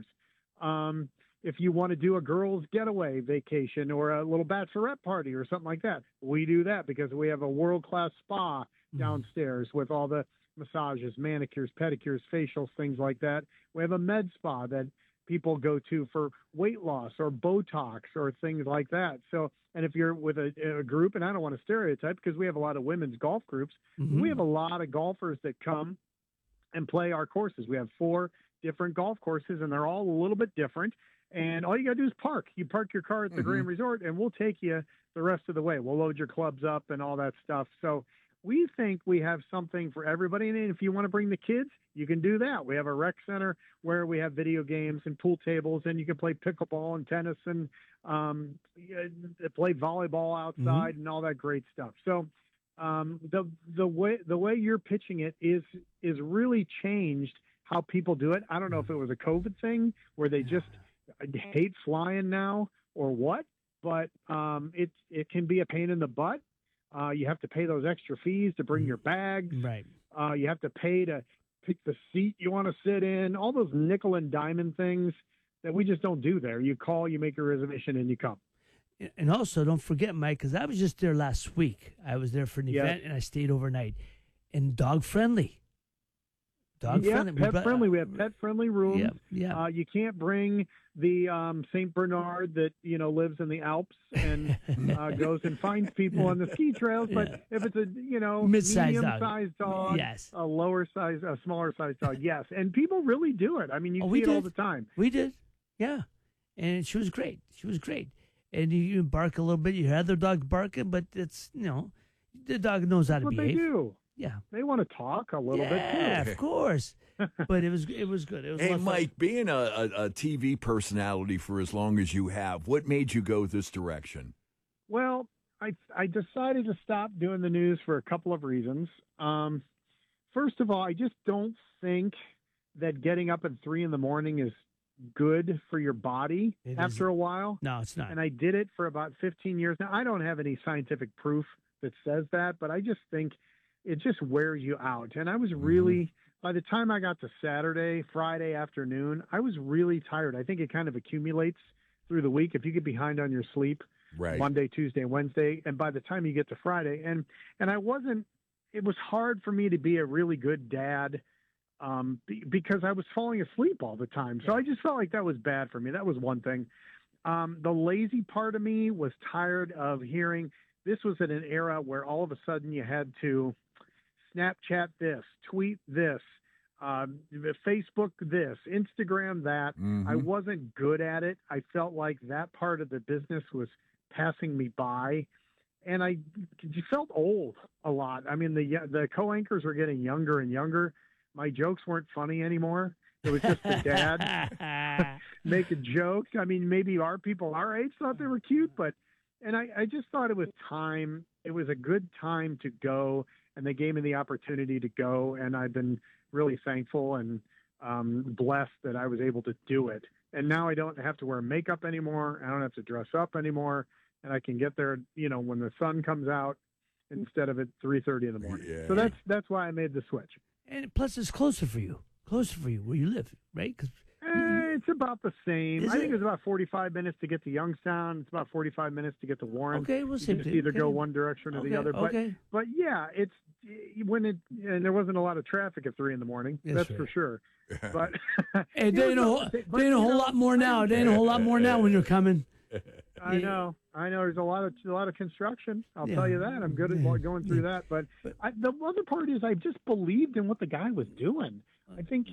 If you want to do a girls' getaway vacation or a little bachelorette party or something like that, we do that because we have a world-class spa downstairs with all the massages, manicures, pedicures, facials, things like that. We have a med spa that people go to for weight loss or Botox or things like that. So, and if you're with a group, and I don't want to stereotype because we have a lot of women's golf groups, we have a lot of golfers that come and play our courses. We have 4 different golf courses, and they're all a little bit different. And all you got to do is park. You park your car at the Grand Resort, and we'll take you the rest of the way. We'll load your clubs up and all that stuff. So we think we have something for everybody. And if you want to bring the kids, you can do that. We have a rec center where we have video games and pool tables, and you can play pickleball and tennis and play volleyball outside and all that great stuff. So the way you're pitching it is really changed how people do it. I don't know if it was a COVID thing where they just hate flying now or what, but it can be a pain in the butt. You have to pay those extra fees to bring your bags. Right. You have to pay to pick the seat you want to sit in, all those nickel and diamond things that we just don't do there. You call, you make a reservation, and you come. And also, don't forget, Mike, because I was just there last week. I was there for an event, and I stayed overnight. And dog-friendly. Dog-friendly. Pet-friendly. We have pet-friendly rooms. Yeah. You can't bring the St. Bernard that, lives in the Alps and goes and finds people on the ski trails. But if it's a, medium-sized dog, yes. a smaller-sized dog, yes. And people really do it. I mean, you see it all the time. We did. Yeah. And she was great. And you bark a little bit. You hear other dogs barking, but it's, the dog knows how to behave. What they do. Yeah, they want to talk a little bit too. Yeah, of course. But it was good. It was. Hey, Mike, being a TV personality for as long as you have, what made you go this direction? Well, I decided to stop doing the news for a couple of reasons. First of all, I just don't think that getting up at 3 a.m. is good for your body after a while. No, it's not. And I did it for about 15 years. Now, I don't have any scientific proof that says that, but I just think it just wears you out. And I was really, by the time I got to Friday afternoon, I was really tired. I think it kind of accumulates through the week if you get behind on your sleep, right. Monday, Tuesday, Wednesday. And by the time you get to Friday, and it was hard for me to be a really good dad because I was falling asleep all the time. So I just felt like that was bad for me. That was one thing. The lazy part of me was tired of hearing this was at an era where all of a sudden you had to Snapchat this, tweet this, Facebook this, Instagram that. I wasn't good at it. I felt like that part of the business was passing me by, and I felt old a lot. I mean, the co-anchors were getting younger and younger. My jokes weren't funny anymore. It was just the dad make a joke. I mean, maybe people our age thought they were cute, and I just thought it was time. It was a good time to go, and they gave me the opportunity to go, and I've been really thankful and blessed that I was able to do it. And now I don't have to wear makeup anymore. I don't have to dress up anymore, and I can get there, when the sun comes out instead of at 3:30 in the morning. Yeah. So that's why I made the switch. And plus, it's closer for you where you live, right? It's about the same. I think it's about 45 minutes to get to Youngstown. It's about 45 minutes to get to Warren. Okay, we'll see. Either go one direction or the other. But yeah, it's and there wasn't a lot of traffic at 3 a.m. That's right. For sure. But hey, they ain't a whole lot more now. They ain't a whole lot more now when you're coming. I know. There's a lot of construction. I'll tell you that. I'm good at going through that. But the other part is I just believed in what the guy was doing. I think,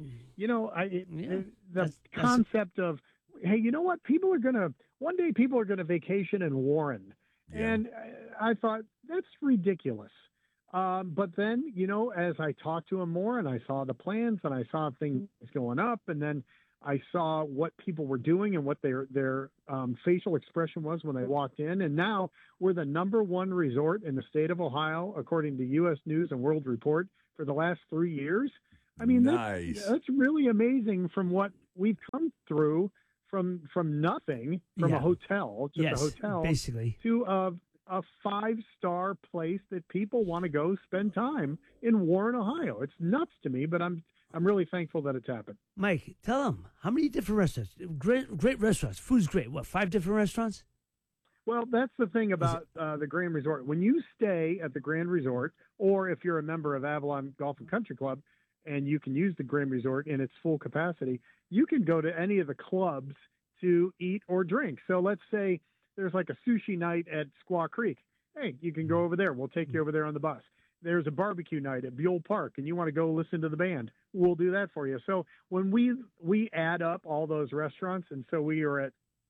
the concept of, hey, you know what? One day people are going to vacation in Warren. And I thought, that's ridiculous. But then, as I talked to him more and I saw the plans and I saw things going up, and then I saw what people were doing and what their facial expression was when they walked in. And now we're the #1 resort in the state of Ohio, according to U.S. News and World Report, for the last 3 years. I mean, nice. That's really amazing from what we've come through from nothing, from a hotel, just a hotel, basically, to a 5-star place that people want to go spend time in Warren, Ohio. It's nuts to me, but I'm really thankful that it's happened. Mike, tell them, how many different restaurants? Great restaurants. Food's great. What, 5 different restaurants? Well, that's the thing about the Grand Resort. When you stay at the Grand Resort, or if you're a member of Avalon Golf and Country Club, and you can use the Grand Resort in its full capacity, you can go to any of the clubs to eat or drink. So let's say there's like a sushi night at Squaw Creek. Hey, you can go over there. We'll take you over there on the bus. There's a barbecue night at Buell Park, and you want to go listen to the band. We'll do that for you. So when we add up all those restaurants, and so we are at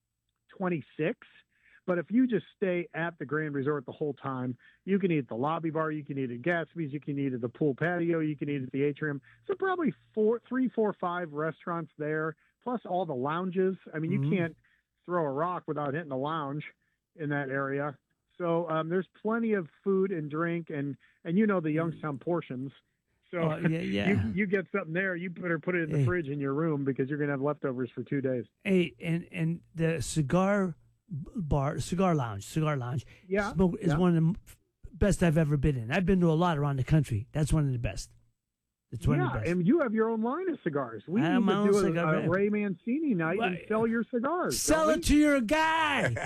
26. But if you just stay at the Grand Resort the whole time, you can eat at the lobby bar, you can eat at Gatsby's, you can eat at the pool patio, you can eat at the atrium. So probably 3, 4, 5 restaurants there, plus all the lounges. I mean, you can't throw a rock without hitting a lounge in that area. So there's plenty of food and drink, and the Youngstown portions. So you get something there, you better put it in the fridge in your room because you're going to have leftovers for 2 days. Hey, and the cigar lounge, yeah, is one of the best I've ever been in. I've been to a lot around the country. That's one of the best. It's one of the best. And you have your own line of cigars. We need to do a Ray Mancini night and sell your cigars. Sell it to your guy.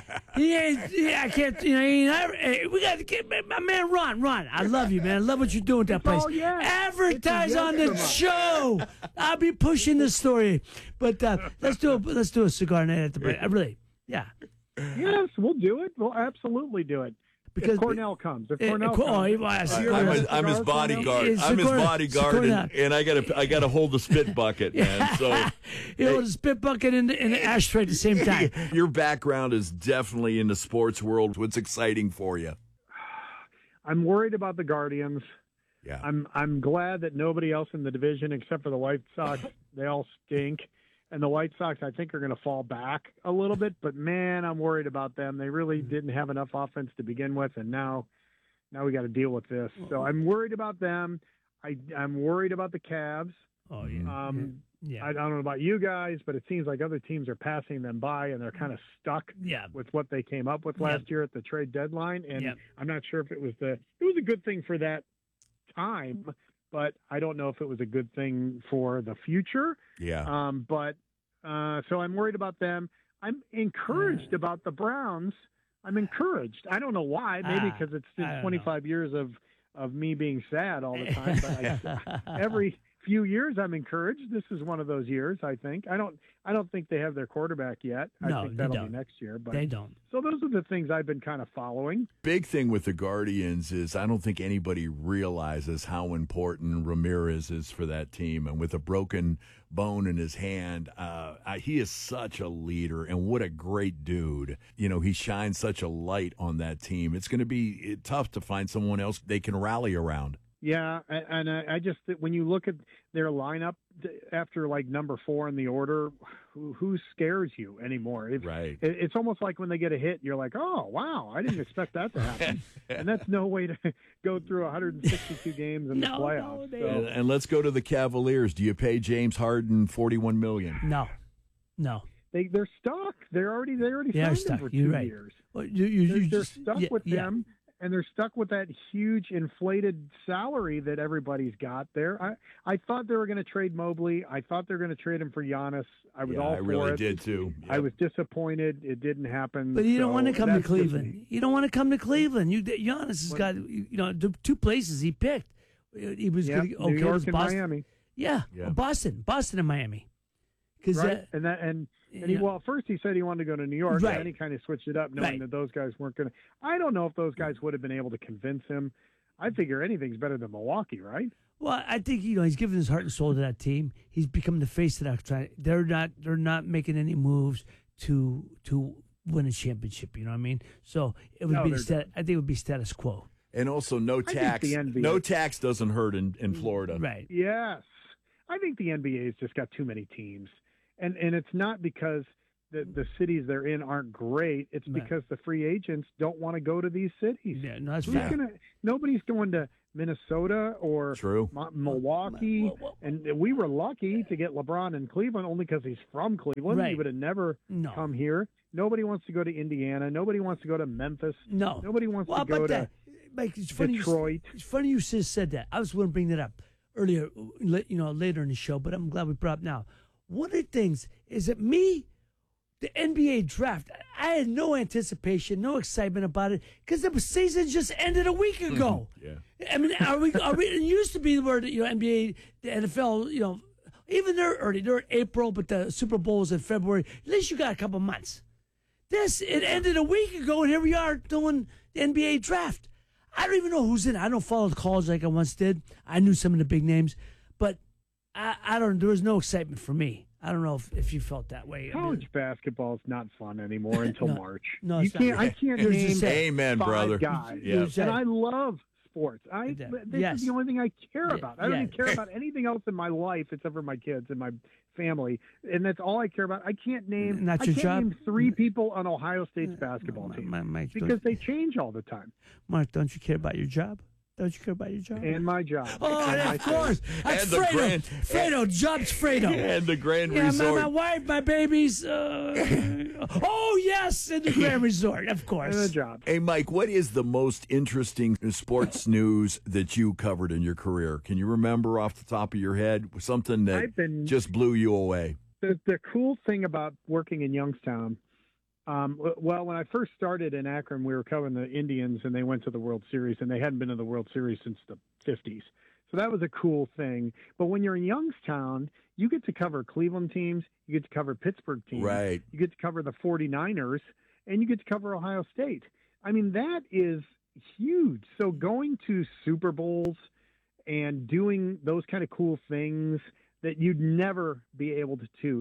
I can't. We got to get my man Ron. I love you, man. I love what you're doing with that place. Advertise on the show. I'll be pushing this story. But let's do a cigar night at the break. Yeah. Yes, we'll do it. We'll absolutely do it. Because if Cornell comes. If Cornell comes. I'm his bodyguard. I'm his bodyguard, and I gotta hold the spit bucket, man. So hold the spit bucket in the ashtray at the same time. Your background is definitely in the sports world. What's exciting for you? I'm worried about the Guardians. Yeah. I'm glad that nobody else in the division except for the White Sox, they all stink. And the White Sox, I think, are going to fall back a little bit. But, man, I'm worried about them. They really didn't have enough offense to begin with, and now we got to deal with this. So I'm worried about them. I'm worried about the Cavs. Oh, yeah. I don't know about you guys, but it seems like other teams are passing them by, and they're kind of stuck with what they came up with last year at the trade deadline. And I'm not sure if it was a good thing for that time, but I don't know if it was a good thing for the future. Yeah. So I'm worried about them. I'm encouraged about the Browns. I'm encouraged. I don't know why. Maybe because it's been 25 years of me being sad all the time. But every few years I'm encouraged. This is one of those years, I think. I don't think they have their quarterback yet. I think that'll be next year. But they don't. So those are the things I've been kind of following. Big thing with the Guardians is I don't think anybody realizes how important Ramirez is for that team. And with a broken bone in his hand, he is such a leader, and what a great dude. He shines such a light on that team. It's going to be tough to find someone else they can rally around. Yeah, and I just, when you look at their lineup after like number 4 in the order, who scares you anymore? It's almost like when they get a hit, you're like, oh, wow, I didn't expect that to happen. And that's no way to go through 162 games in the playoffs. And let's go to the Cavaliers. Do you pay James Harden $41 million? No. They're stuck. They already signed him for 2 years. Well, they're stuck with them. And they're stuck with that huge inflated salary that everybody's got there. I thought they were going to trade Mobley. I thought they were going to trade him for Giannis. I was all for it. I really did too. Yep. I was disappointed. It didn't happen. But you don't want to come to Cleveland. You don't want to come to Cleveland. Giannis has got the 2 places he picked. He was New York and Miami. Yeah. Boston and Miami. Right. Well, first he said he wanted to go to New York, and then he kind of switched it up, knowing that those guys weren't going to. I don't know if those guys would have been able to convince him. I figure anything's better than Milwaukee, right? Well, I think he's given his heart and soul to that team. He's become the face of that. They're not making any moves to win a championship. You know what I mean? So it would be I think it would be status quo. And also no tax. No tax doesn't hurt in Florida. Right. Yes. I think the NBA's just got too many teams. And it's not because the cities they're in aren't great. It's because the free agents don't want to go to these cities. Yeah, no, that's fair. Nobody's going to Minnesota or Milwaukee. And we were lucky to get LeBron in Cleveland only because he's from Cleveland. Right. He would have never come here. Nobody wants to go to Indiana. Nobody wants to go to Memphis. No. Nobody wants to go to Mike, it's funny Detroit. It's funny you just said that. I was going to bring that up earlier, later in the show, but I'm glad we brought it up now. One of the things is that the NBA draft, I had no anticipation, no excitement about it because the season just ended a week ago. Yeah. I mean, are we? It used to be where NBA, the NFL, even they're early. They're in April, but the Super Bowl is in February. At least you got a couple months. It ended a week ago, and here we are doing the NBA draft. I don't even know who's in it. I don't follow the calls like I once did. I knew some of the big names, but I don't. There was no excitement for me. I don't know if you felt that way. College basketball is not fun anymore until March. No, you can't. I can't name Amen, 5 brother. guys. Yes. And I love sports. This is the only thing I care about. I don't even care about anything else in my life except for my kids and my family, and that's all I care about. I can't name. Not your job? Name 3 people on Ohio State's basketball team Mike, because they change all the time. Mark, don't you care about your job? Don't you care about your job? And my job. Oh, of course. That's And the Fredo. Fredo. Job's Fredo. And the Grand Yeah, Resort. my wife, my babies. Oh, yes, and the Grand Resort, of course. And the job. Hey, Mike, what is the most interesting sports news that you covered in your career? Can you remember off the top of your head something that just blew you away? The cool thing about working in Youngstown, when I first started in Akron, we were covering the Indians, and they went to the World Series, and they hadn't been to the World Series since the 50s. So that was a cool thing. But when you're in Youngstown, you get to cover Cleveland teams, you get to cover Pittsburgh teams, right? You get to cover the 49ers, and you get to cover Ohio State. I mean, that is huge. So going to Super Bowls and doing those kind of cool things that you'd never be able to do,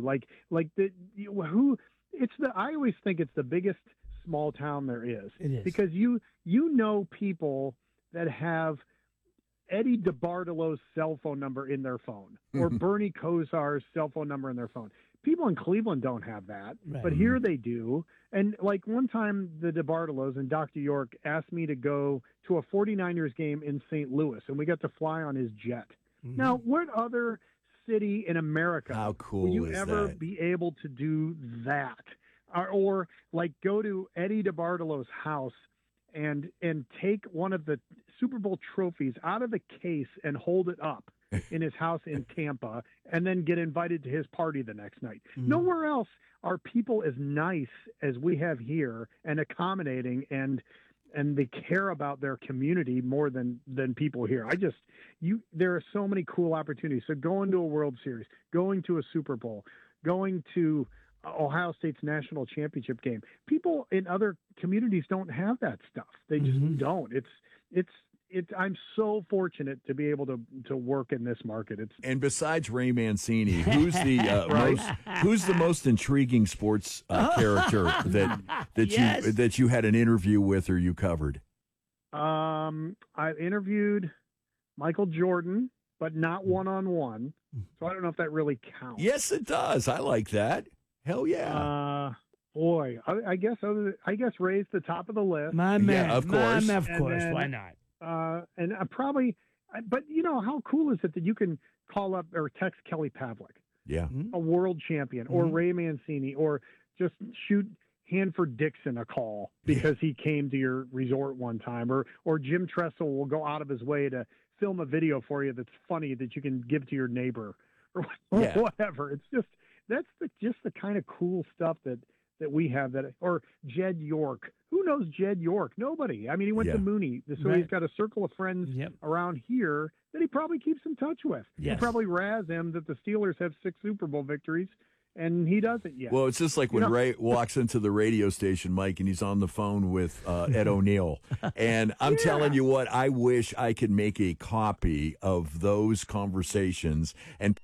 I always think it's the biggest small town there is. It is. Because you know people that have Eddie DeBartolo's cell phone number in their phone or Bernie Kosar's cell phone number in their phone. People in Cleveland don't have that, but here they do. And like one time the DeBartolos and Dr. York asked me to go to a 49ers game in St. Louis, and we got to fly on his jet. Now, what other city in America How cool will you is ever that? be able to do that? Or like go to Eddie DeBartolo's house and take one of the Super Bowl trophies out of the case and hold it up in his house in Tampa and then get invited to his party the next night. Nowhere else are people as nice as we have here and accommodating and they care about their community more than people here. There are so many cool opportunities. So going to a World Series, going to a Super Bowl, going to Ohio State's national championship game. People in other communities don't have that stuff. They just don't. I'm so fortunate to be able to work in this market. And besides Ray Mancini, who's the most intriguing sports character that you had an interview with or you covered? I interviewed Michael Jordan, but not one-on-one. So I don't know if that really counts. Yes, it does. I like that. Hell yeah. Boy, I guess Ray's the top of the list. My man. Yeah, of course. Of course. Why not? And but you know, how cool is it that you can call up or text Kelly Pavlik, a world champion, or Ray Mancini, or just shoot Hanford Dixon a call because he came to your resort one time, or Jim Tressel will go out of his way to film a video for you that's funny that you can give to your neighbor or whatever. It's just, that's the kind of cool stuff that we have, or Jed York. Who knows Jed York? Nobody. I mean, he went to Mooney, so he's got a circle of friends around here that he probably keeps in touch with. He probably razz him that the Steelers have 6 Super Bowl victories, and he doesn't yet. Well, it's just like when Ray walks into the radio station, Mike, and he's on the phone with Ed O'Neill. And I'm telling you what, I wish I could make a copy of those conversations and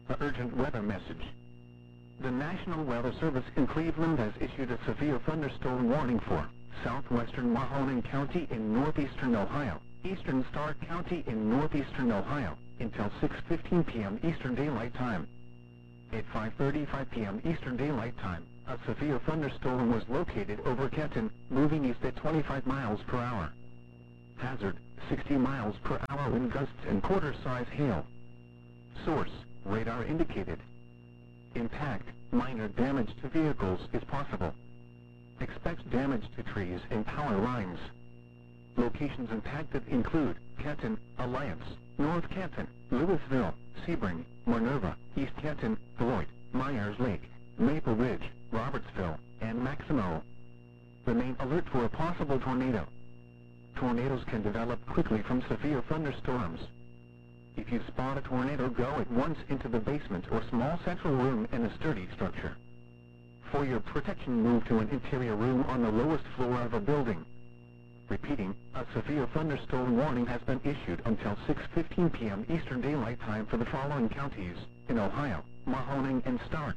urgent weather message. The National Weather Service in Cleveland has issued a severe thunderstorm warning for southwestern Mahoning County in northeastern Ohio, eastern Stark County in northeastern Ohio, until 6:15 p.m. Eastern Daylight Time. At 5:35 p.m. Eastern Daylight Time, a severe thunderstorm was located over Kenton, moving east at 25 miles per hour. Hazard, 60 miles per hour wind gusts and quarter-size hail. Source, radar indicated. Impact, minor damage to vehicles is possible. Expect damage to trees and power lines. Locations impacted include Kenton, Alliance, North Kenton, Louisville, Sebring, Minerva, East Kenton, Beloit, Myers Lake, Maple Ridge, Robertsville, and Maximo. Remain alert for a possible tornado. Tornadoes can develop quickly from severe thunderstorms. If you spot a tornado, go at once into the basement or small central room in a sturdy structure. For your protection, move to an interior room on the lowest floor of a building. Repeating, a severe thunderstorm warning has been issued until 6:15 p.m. Eastern Daylight Time for the following counties in Ohio: Mahoning and Stark.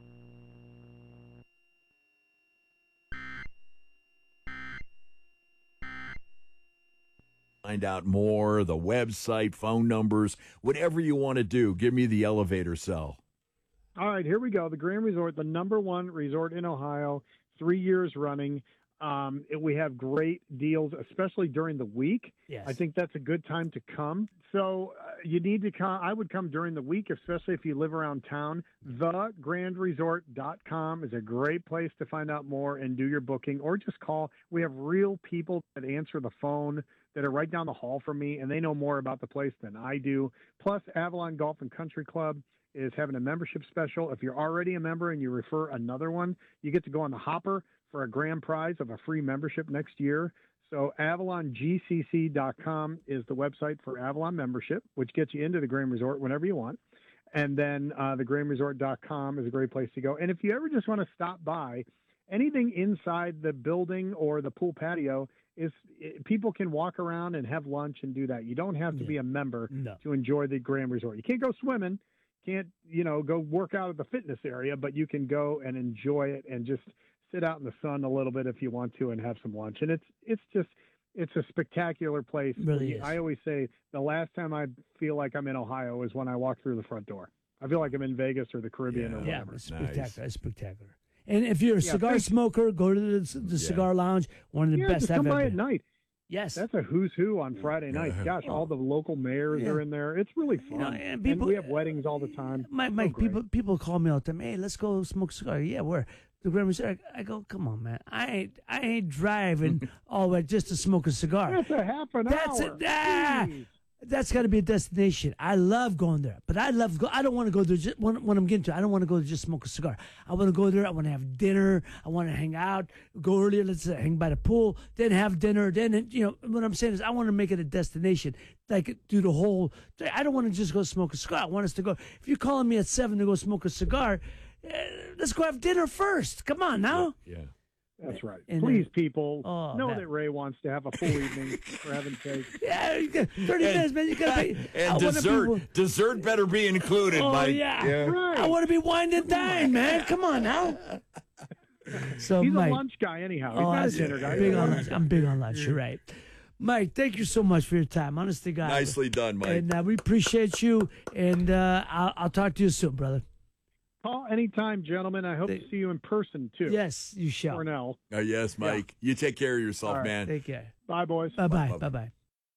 Find out more, the website, phone numbers, whatever you want to do. Give me the elevator cell. All right, here we go. The Grand Resort, the #1 resort in Ohio, 3 years running. We have great deals, especially during the week. Yes. I think that's a good time to come. So you need to come. I would come during the week, especially if you live around town. TheGrandResort.com is a great place to find out more and do your booking, or just call. We have real people that answer the phone that are right down the hall from me, and they know more about the place than I do. Plus, Avalon Golf and Country Club is having a membership special. If you're already a member and you refer another one, you get to go on the hopper for a grand prize of a free membership next year. So AvalonGCC.com is the website for Avalon membership, which gets you into the Grand Resort whenever you want. And then thegrandresort.com is a great place to go. And if you ever just want to stop by, anything inside the building or the pool patio people can walk around and have lunch and do that. You don't have to be a member to enjoy the Grand Resort. You can't go swimming, can't, go work out at the fitness area, but you can go and enjoy it and just sit out in the sun a little bit if you want to and have some lunch. And it's a spectacular place. Really is. I always say the last time I feel like I'm in Ohio is when I walk through the front door. I feel like I'm in Vegas or the Caribbean or whatever. Yeah, it's spectacular. It's spectacular. And if you're a cigar smoker, go to the cigar lounge. One of the best just I've come ever by been. at night. Yes. That's a who's who on Friday night. Gosh, all the local mayors are in there. It's really fun. and and we have weddings all the time. Mike, people call me all the time. Hey, let's go smoke a cigar. Yeah, where? The Grand Resort. I go, come on, man. I ain't driving all the way just to smoke a cigar. That's a half an hour. That's got to be a destination. I love going there, but I don't want to go there just when I'm getting to. I don't want to go there just smoke a cigar. I want to go there. I want to have dinner. I want to hang out. Go earlier. Let's hang by the pool. Then have dinner. Then what I'm saying is I want to make it a destination. Like do the whole. I don't want to just go smoke a cigar. I want us to go. If you're calling me at 7 to go smoke a cigar, let's go have dinner first. Come on now. Yeah. That's right. And Please, people, know man. that Ray wants to have a full evening, for heaven's sake. Yeah, you got 30 minutes, man. You got to be. And dessert better be included, Oh, Mike. yeah. Right. I want to be wine and dine, man. Come on now. So, He's Mike, a lunch guy anyhow. He's not a dinner guy. Big on lunch. I'm big on lunch. You're right. Mike, thank you so much for your time. Honest to God. Nicely done, Mike. And we appreciate you. And I'll talk to you soon, brother. Call anytime, gentlemen. I hope to see you in person, too. Yes, you shall. Cornell. Yes, Mike. You take care of yourself, All right. man. Take care. Bye, boys. Bye-bye. Bye-bye.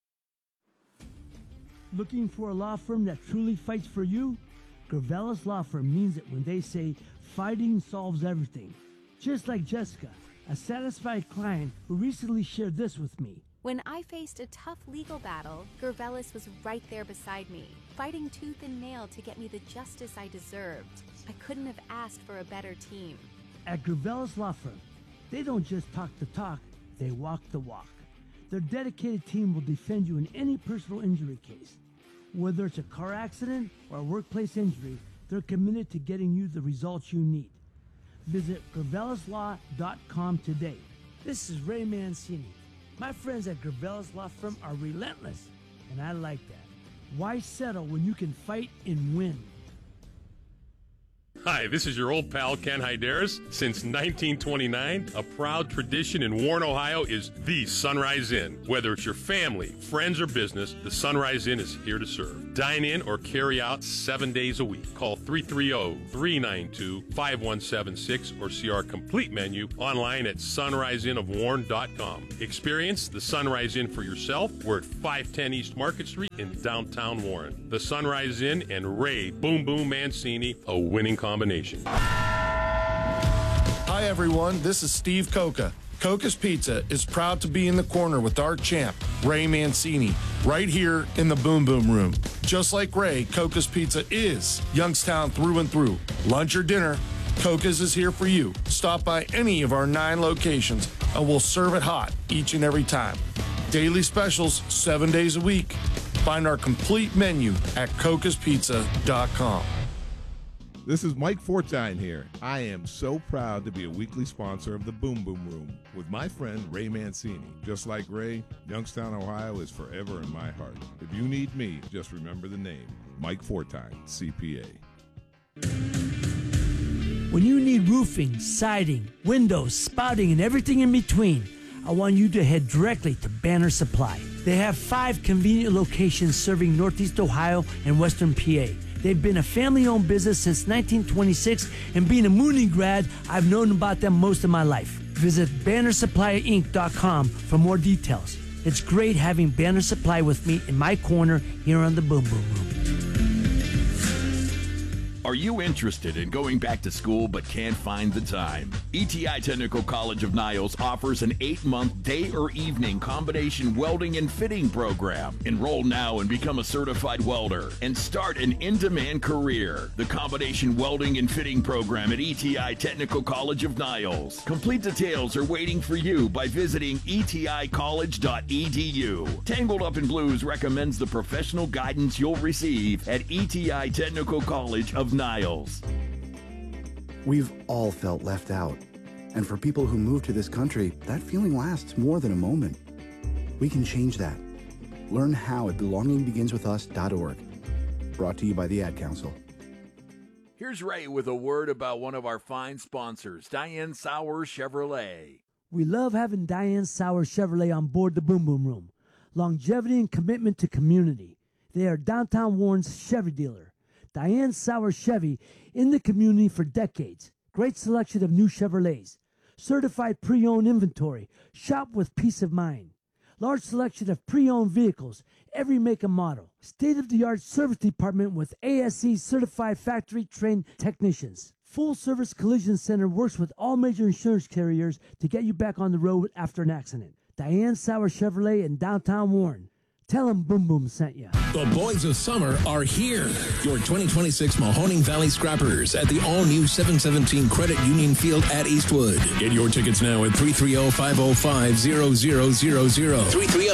Looking for a law firm that truly fights for you? Gravelis Law Firm means it when they say fighting solves everything. Just like Jessica, a satisfied client who recently shared this with me. When I faced a tough legal battle, Gravelis was right there beside me, fighting tooth and nail to get me the justice I deserved. I couldn't have asked for a better team. At Gravelis Law Firm, they don't just talk the talk, they walk the walk. Their dedicated team will defend you in any personal injury case. Whether it's a car accident or a workplace injury, they're committed to getting you the results you need. Visit GravelisLaw.com today. This is Ray Mancini. My friends at Gravelis Law Firm are relentless, and I like that. Why settle when you can fight and win? Hi, this is your old pal, Ken Hyderis. Since 1929, a proud tradition in Warren, Ohio is the Sunrise Inn. Whether it's your family, friends, or business, the Sunrise Inn is here to serve. Dine in or carry out 7 days a week. Call 330-392-5176 or see our complete menu online at sunriseinnofwarren.com. Experience the Sunrise Inn for yourself. We're at 510 East Market Street in downtown Warren. The Sunrise Inn and Ray Boom Boom Mancini, a winning combination. Hi, everyone. This is Steve Coca. Coca's Pizza is proud to be in the corner with our champ, Ray Mancini, right here in the Boom Boom Room. Just like Ray, Coca's Pizza is Youngstown through and through. Lunch or dinner, Coca's is here for you. Stop by any of our 9 locations, and we'll serve it hot each and every time. Daily specials 7 days a week. Find our complete menu at cocaspizza.com. This is Mike Fortine here. I am so proud to be a weekly sponsor of the Boom Boom Room with my friend Ray Mancini. Just like Ray, Youngstown, Ohio is forever in my heart. If you need me, just remember the name, Mike Fortine, CPA. When you need roofing, siding, windows, spouting, and everything in between, I want you to head directly to Banner Supply. They have 5 convenient locations serving Northeast Ohio and Western PA. They've been a family-owned business since 1926, and being a Mooney grad, I've known about them most of my life. Visit BannerSupplyInc.com for more details. It's great having Banner Supply with me in my corner here on the Boom Boom Room. Are you interested in going back to school but can't find the time? ETI Technical College of Niles offers an 8-month day or evening combination welding and fitting program. Enroll now and become a certified welder and start an in-demand career. The combination welding and fitting program at ETI Technical College of Niles. Complete details are waiting for you by visiting eticollege.edu. Tangled Up in Blues recommends the professional guidance you'll receive at ETI Technical College of Niles. We've all felt left out. And for people who move to this country, that feeling lasts more than a moment. We can change that. Learn how at belongingbeginswithus.org. Brought to you by the Ad Council. Here's Ray with a word about one of our fine sponsors, Diane Sauer Chevrolet. We love having Diane Sauer Chevrolet on board the Boom Boom Room. Longevity and commitment to community. They are downtown Warren's Chevy dealer. Diane Sauer Chevy in the community for decades. Great selection of new Chevrolets. Certified pre-owned inventory. Shop with peace of mind. Large selection of pre-owned vehicles, every make and model. State-of-the-art service department with ASE certified factory-trained technicians. Full-service collision center works with all major insurance carriers to get you back on the road after an accident. Diane Sauer Chevrolet in downtown Warren. Tell them Boom Boom sent you. The boys of summer are here. Your 2026 Mahoning Valley Scrappers at the all-new 717 Credit Union Field at Eastwood. Get your tickets now at 330-505-0000.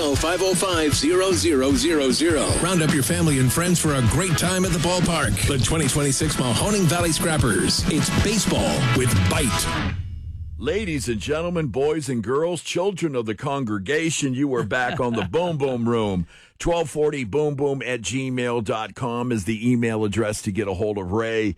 330-505-0000. Round up your family and friends for a great time at the ballpark. The 2026 Mahoning Valley Scrappers. It's baseball with bite. Ladies and gentlemen, boys and girls, children of the congregation, you are back on the Boom Boom Room. 1240boomboom@gmail.com is the email address to get a hold of Ray.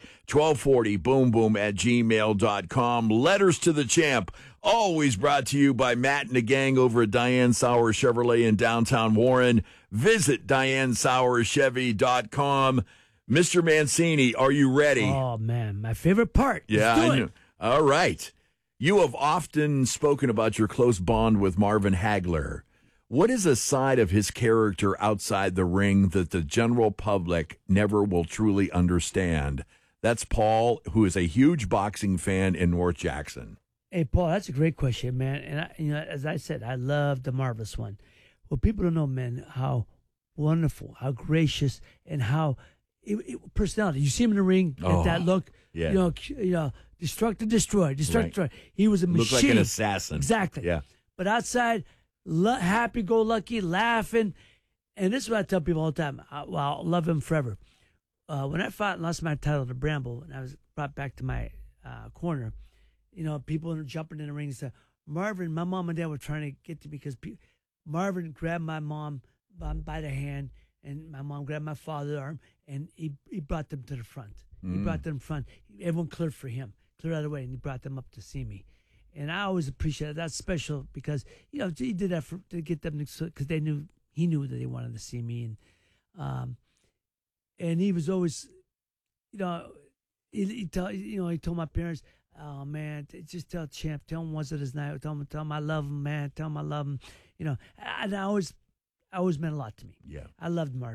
1240boomboom@gmail.com. Letters to the Champ, always brought to you by Matt and the gang over at Diane Sauer Chevrolet in downtown Warren. Visit DianeSauerChevy.com. Mr. Mancini, are you ready? Oh, man, my favorite part. Yeah, Let's do I it. know. All right. You have often spoken about your close bond with Marvin Hagler. What is a side of his character outside the ring that the general public never will truly understand? That's Paul, who is a huge boxing fan in North Jackson. Hey, Paul, that's a great question, man. And as I said, I love the Marvelous One. Well, people don't know, man, how wonderful, how gracious, and how personality. You see him in the ring, get that look. Yeah. You know, destruct to destroy, destruct to destroy. He was a machine. Looked like an assassin. Exactly. Yeah. But outside, happy-go-lucky, laughing. And this is what I tell people all the time. I'll love him forever. When I fought and lost my title to Bramble, and I was brought back to my corner, people were jumping in the ring and said, Marvin, my mom and dad were trying to get to me because Marvin grabbed my mom by the hand, and my mom grabbed my father's arm, and he brought them to the front. He brought them in front. Everyone cleared for him, cleared out of the way, and he brought them up to see me. And I always appreciate it. That's special because, he did that to get them because he knew that they wanted to see me. And he was always, he told my parents, oh, man, just tell Champ, tell him once it is night, tell him I love him, man, tell him I love him. And I always meant a lot to me. Yeah. I loved Marvin.